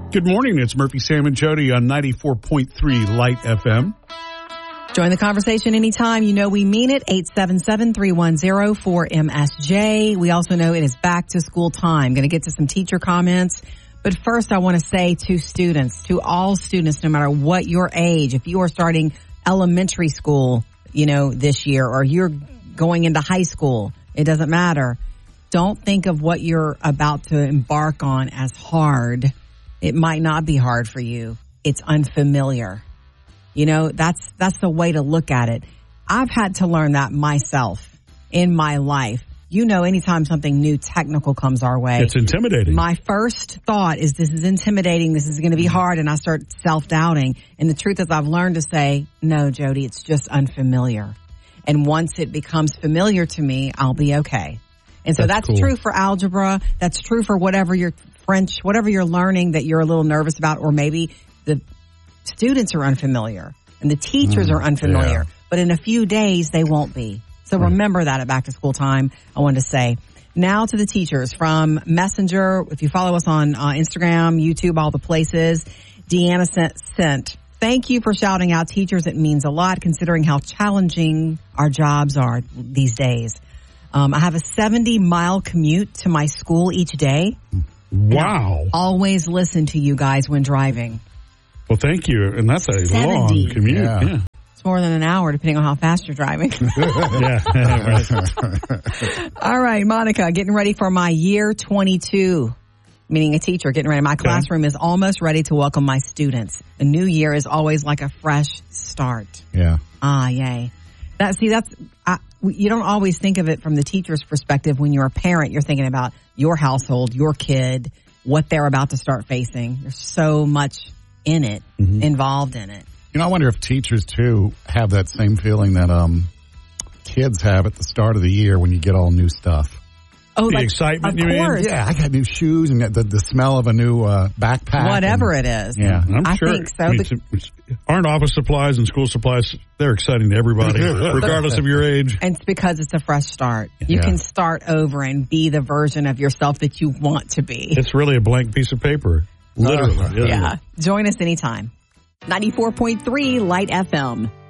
Good morning. It's Murphy, Sam, and Jody on 94.3 Light FM. Join the conversation anytime. You know we mean it. 877-310-4MSJ. We also know it is back to school time. Going to get to some teacher comments. But first, I want to say to students, to all students, no matter what your age, if you are starting elementary school, this year, or you're going into high school, it doesn't matter. Don't think of what you're about to embark on as hard. It might not be hard for you. It's unfamiliar. That's the way to look at it. I've had to learn that myself in my life. Anytime something new technical comes our way, it's intimidating. My first thought is this is intimidating. This is going to be hard. And I start self-doubting. And the truth is I've learned to say, no, Jody, it's just unfamiliar. And once it becomes familiar to me, I'll be okay. And so that's cool. True for algebra. That's true for whatever you're French, whatever you're learning that you're a little nervous about, or maybe the students are unfamiliar and the teachers are unfamiliar, but in a few days they won't be. So remember that at back to school time. I wanted to say now to the teachers from Messenger. If you follow us on Instagram, YouTube, all the places, Deanna sent. Thank you for shouting out teachers. It means a lot considering how challenging our jobs are these days. I have a 70-mile commute to my school each day. Wow. Always listen to you guys when driving. Well, thank you. And that's a long commute. Yeah. It's more than an hour, depending on how fast you're driving. Yeah. All right, Monica, getting ready for my year 22, meaning a teacher getting ready. My classroom is almost ready to welcome my students. A new year is always like a fresh start. Yeah. Yay. You don't always think of it from the teacher's perspective. When you're a parent, you're thinking about your household, your kid, what they're about to start facing. There's so much in it, involved in it. I wonder if teachers, too, have that same feeling that kids have at the start of the year when you get all new stuff. Oh, the excitement, of course. Yeah, I got new shoes and the smell of a new backpack. Whatever it is. Yeah. I think so. Aren't office supplies and school supplies, they're exciting to everybody, regardless of your age. And it's because it's a fresh start. You can start over and be the version of yourself that you want to be. It's really a blank piece of paper. Literally. Yeah. Join us anytime. 94.3 Light FM.